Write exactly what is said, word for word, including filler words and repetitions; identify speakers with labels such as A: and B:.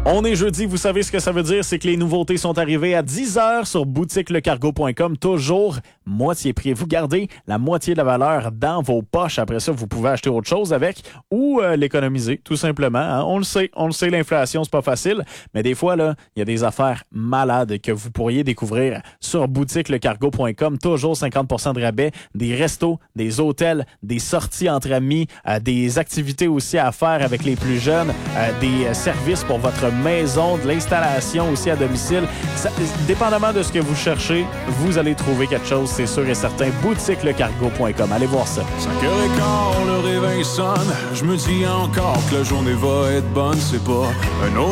A: On est jeudi, vous savez ce que ça veut dire, c'est que les nouveautés sont arrivées à dix heures sur boutique le cargo point com, toujours moitié prix. Vous gardez la moitié de la valeur dans vos poches. Après ça, vous pouvez acheter autre chose avec ou euh, l'économiser, tout simplement. Hein. On le sait, on le sait, l'inflation, c'est pas facile, mais des fois, là, il y a des affaires malades que vous pourriez découvrir sur boutique le cargo point com. Toujours cinquante pour cent de rabais, des restos, des hôtels, des sorties entre amis, euh, des activités aussi à faire avec les plus jeunes, euh, des euh, services pour votre maison, de l'installation aussi à domicile. Ça, dépendamment de ce que vous cherchez, vous allez trouver quelque chose, c'est sûr et certain. boutique le cargo point com. Allez voir ça.
B: cinq heures quinze, le réveil sonne. Je me dis encore que la journée va être bonne. C'est pas un autre